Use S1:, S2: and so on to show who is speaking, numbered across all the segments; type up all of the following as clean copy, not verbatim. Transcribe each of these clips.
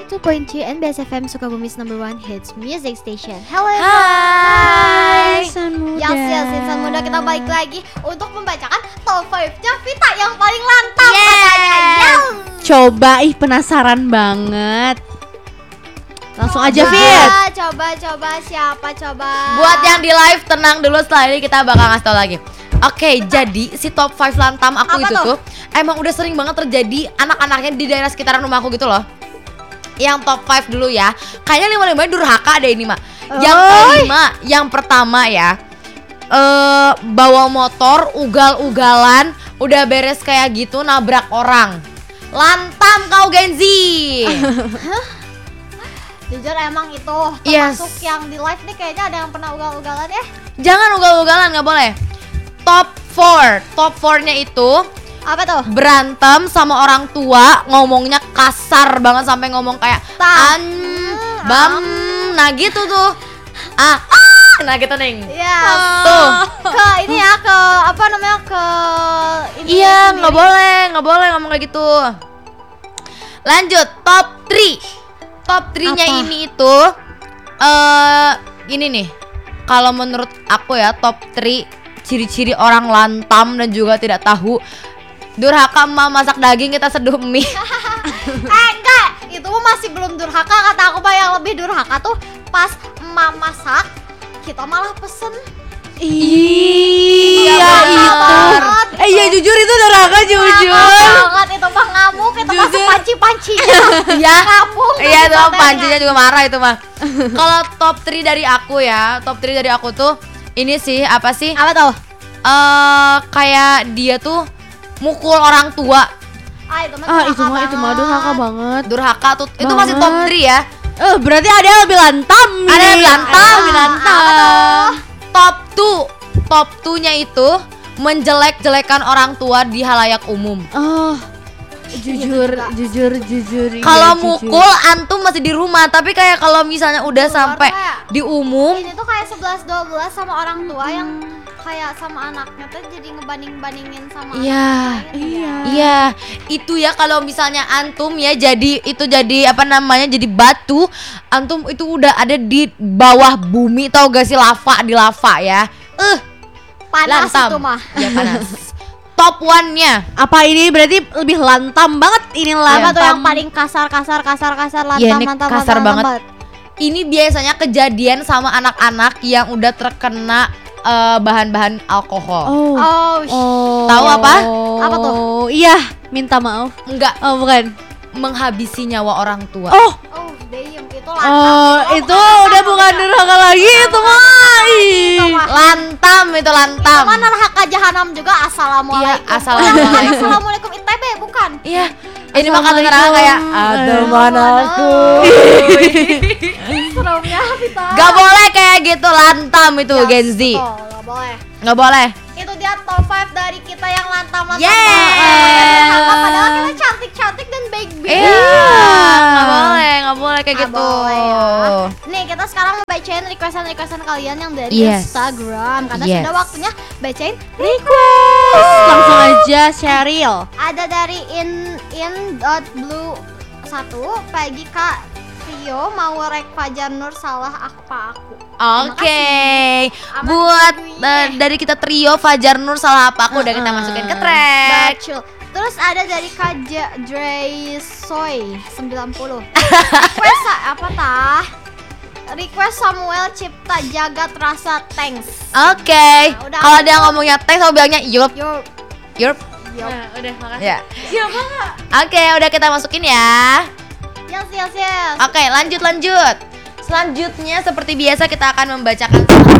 S1: 92.2 NBS FM Sukabumi's #1 hits music station. Hello
S2: Hai
S1: insan muda. Yes, insan muda, kita balik lagi untuk membacakan top 5-nya Vita yang paling lantang katanya.
S2: Coba penasaran banget. Langsung aja Fit.
S1: Coba siapa coba?
S3: Buat yang di live tenang dulu, setelah ini kita bakal ngasih tau lagi. Oke, jadi si top 5 lantam aku
S1: Apa
S3: itu tuh emang udah sering banget terjadi anak-anaknya di daerah sekitaran rumahku gitu loh. Yang top 5 dulu ya. Kayaknya 5-5 durhaka deh ini, Mak. Yang kelima, yang pertama ya. Bawa motor ugal-ugalan, udah beres kayak gitu nabrak orang. Lantam kau Gen Z.
S1: Jujur emang itu termasuk yang di live nih kayaknya ada yang pernah ugal-ugalan ya.
S3: Jangan ugal-ugalan, nggak boleh. Top 4-nya itu
S1: Apa tuh?
S3: berantem sama orang tua, ngomongnya kasar banget sampai ngomong kayak bam, nah gitu tuh. Nah gitu nih.
S1: Iya.
S3: Tuh.
S1: Ke ini ya, ke apa namanya, ke ini
S3: Iya,
S1: sendiri.
S3: nggak boleh ngomong kayak gitu. Lanjut, top 3. Top 3-nya
S2: Apa?
S3: ini itu ini nih. Kalau menurut aku ya, top 3 ciri-ciri orang lantam dan juga tidak tahu. Durhaka emak masak daging kita seduh mie.
S1: Enggak, itu masih belum durhaka. Kata aku mah yang lebih durhaka tuh pas emak masak, kita malah pesen.
S2: Iya
S1: banget.
S2: itu. Iya jujur itu durhaka jujur.
S1: Banget itu mah ngamuk, itu masuk
S2: Jujur.
S1: panci-pancinya.
S3: Ya.
S1: Ngapung.
S3: Iya itu mah pancinya juga marah itu mah. Kalau top 3 dari aku ya, top 3 dari aku tuh ini sih apa sih?
S1: Apa tuh?
S3: Kayak dia tuh mukul orang tua.
S1: Itu
S2: mah durhaka banget.
S3: Durhaka tuh itu masih top 3 ya.
S2: Berarti ada yang lebih lantam.
S3: Ada yang lebih lantam.
S2: Lebih lantam.
S3: Top 2-nya itu menjelek-jelekan orang tua di halayak umum.
S2: Jujur.
S3: Kalau
S2: iya, jujur.
S3: mukul antum masih di rumah, tapi kayak kalau misalnya udah
S1: Keluar
S3: sampai
S1: kayak,
S3: di umum,
S1: ini tuh kayak 11-12 sama orang tua yang kayak sama anaknya tuh jadi ngebanding-bandingin sama
S3: Iya.
S1: anak lain, ya.
S3: iya, itu ya kalau misalnya antum ya jadi apa namanya, jadi batu, antum itu udah ada di bawah bumi, tau gak sih, di lava ya.
S1: Panas
S3: Lantam.
S1: itu mah.
S3: Ya panas. Top 1-nya.
S2: Apa ini berarti lebih lantam banget ini
S1: Apa
S2: lantam.
S1: tuh yang paling kasar lantam
S3: Iya, ini
S1: lantam
S3: kasar
S1: lantam,
S3: banget.
S1: lantam.
S3: Ini biasanya kejadian sama anak-anak yang udah terkena bahan-bahan alkohol.
S1: Oh,
S3: Tahu apa?
S1: Apa tuh?
S2: Iya, minta maaf.
S3: Enggak,
S2: Oh, bukan.
S3: menghabisi nyawa orang tua.
S1: Oh, damn, itu lantam.
S2: Itu udah bukan durhaka lagi itu mah.
S3: Lantam itu lantam.
S1: Mana neraka jahanam juga. Assalamualaikum.
S3: Iya, assalamualaikum.
S1: Assalamualaikum ITB bukan?
S3: Iya. Ini mah kata neraka kayak ada manaku.
S1: Seremnya Vita.
S3: Gak boleh kayak gitu, lantam itu
S1: Ya,
S3: Gen Z.
S1: betul, gak boleh.
S3: Gak boleh.
S1: Itu dia top 5 dari kita yang lantam-lantam
S3: Yeay.
S1: banget. Padahal kita cantik-cantik dan baik-baik.
S3: Iya. Gak boleh kayak
S1: Nggak
S3: gitu.
S1: boleh ya. Nih kita sekarang mau bacain requestan kalian yang dari
S3: Yes.
S1: Instagram. Karena
S3: Yes.
S1: sudah waktunya bacain request.
S2: Langsung aja Cheryl.
S1: Ada dari in.blue 1. Pagi Kak Rio mau rek Fajar Nur salah apa aku.
S3: Oke,
S1: Aman
S3: buat
S1: dulu,
S3: dari kita trio Fajar Nur salah apa aku udah kita masukin ke track.
S1: Bacul. Terus ada dari Kak Dresoy 90. Request apa tah? Request Samuel Cipta Jagat Rasa Thanks.
S3: Oke,
S1: Nah, udah.
S3: kalau dia ngomongnya thanks, aku bilangnya yup.
S1: Yup.
S2: Nah, udah makasih.
S3: Ya.
S2: Siapa?
S3: Oke, udah kita masukin ya.
S1: Yes.
S3: Oke, lanjut. Selanjutnya seperti biasa kita akan membacakan.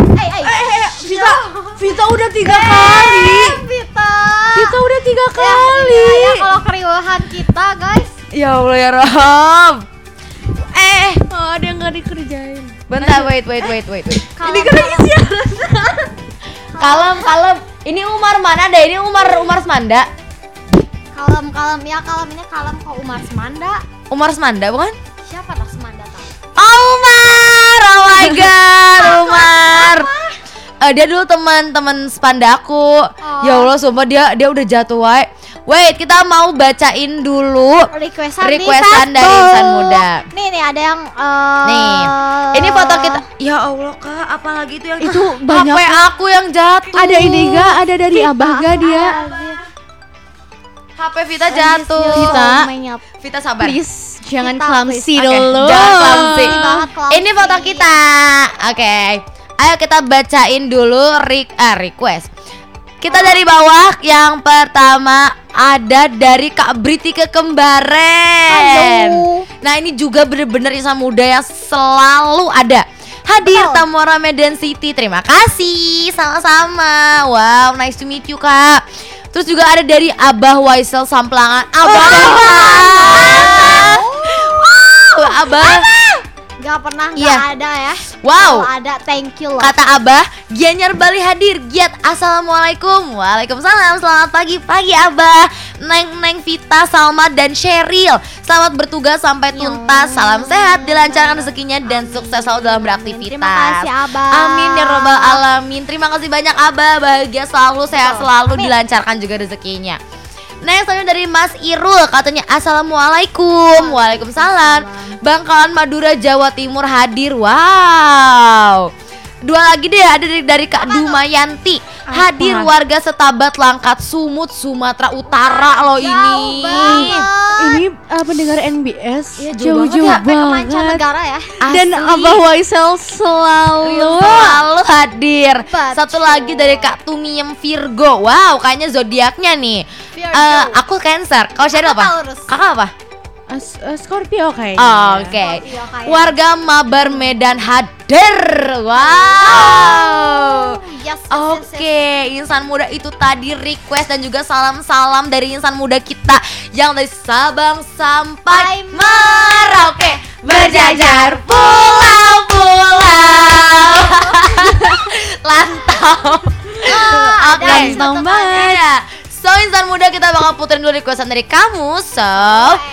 S2: Vita udah 3 kali.
S1: Vita.
S2: Vita udah 3
S1: Ya,
S2: kali.
S1: ini ya kalau keriuhan kita, guys.
S3: Ya Allah ya Rob.
S2: Ada yang gak dikerjain.
S3: Bentar, wait.
S2: Ini kan lagi siaran.
S3: Kalem. Ini Umar mana deh? Ini Umar Semanda.
S1: Kalem ya, kalem ini kalem kok Umar Semanda.
S3: Umar Semanda bukan?
S1: Siapa tak Semanda tak?
S3: Oh, Umar, oh my god, Umar. Dia dulu teman-teman Spanda aku. Ya Allah, sumpah dia udah jatuh wae. Wait, kita mau bacain dulu
S1: Requestan
S3: requestan dari insan muda.
S1: Nih ada yang
S3: Nih, ini foto kita. Ya Allah kak, apalagi itu yang
S2: Itu banyak.
S3: HP aku yang jatuh.
S2: Ada ini ga? Ada dari abah ga dia?
S3: HP Vita jatuh.
S2: Vita.
S3: Vita sabar.
S2: Please, jangan
S1: Kita,
S2: clumsy
S3: Oke,
S2: dulu.
S3: jangan clumsy.
S1: Banget clumsy.
S3: Ini foto kita. Oke. Ayo kita bacain dulu request. Kita dari bawah. Yang pertama ada dari Kak Briti Kekembaren.
S1: Halo.
S3: Nah, ini juga bener-bener insan muda yang selalu ada. Hadir
S1: Betul.
S3: Tamora Medan City. Terima kasih. Sama-sama. Wow, nice to meet you, Kak. Terus juga ada dari Abah Waisel Samplangan. Abah. Wow, Abah.
S1: Gak pernah
S3: Iya.
S1: gak ada ya.
S3: Wow.
S1: Kalau ada thank you loh.
S3: Kata Abah, Gianyar Bali hadir. Giat, assalamualaikum. Waalaikumsalam. Selamat pagi Abah. Neng Vita, Salma dan Sheryl. Selamat bertugas sampai tuntas. Salam sehat, dilancarkan rezekinya dan sukses selalu dalam beraktivitas.
S1: Terima kasih Abah.
S3: Amin ya robbal alamin. Terima kasih banyak Abah. Bahagia selalu, sehat selalu,
S1: Amin.
S3: dilancarkan juga rezekinya. Next selanjutnya dari Mas Irul, katanya assalamualaikum. Waalaikumsalam. Bangkalan Madura Jawa Timur hadir. Wow. Dua lagi deh, ada dari Kak Dumayanti. Hadir warga Setabat Langkat Sumut Sumatera Utara loh ini.
S1: banget.
S2: Ini pendengar NBS
S3: Iya, jauh
S2: jauh-jauh
S3: banget
S1: Sampai ke
S2: banget.
S1: mancanegara ya.
S2: Dan
S3: Asli.
S2: Abah Waisel selalu.
S3: Selalu hadir.
S1: Betul.
S3: Satu lagi dari Kak Tumiem Virgo. Wow, kayaknya zodiaknya nih.
S1: Virgo.
S3: Aku Cancer. Kau Sheryl
S1: Aku
S3: apa?
S1: Taurus.
S3: Kakak apa?
S2: Scorpio kayaknya.
S3: Oke.
S1: Scorpio kayaknya.
S3: Warga Mabar Medan hadir. Wow.
S1: Yes, yes,
S3: Oke, insan muda itu tadi request dan juga salam-salam dari insan muda kita yang dari Sabang sampai Merauke berjajar pulau-pulau. Lantau. Oke,
S2: Lantau banget.
S3: Iya. So insan muda, kita bakal puterin dulu requestan dari kamu. So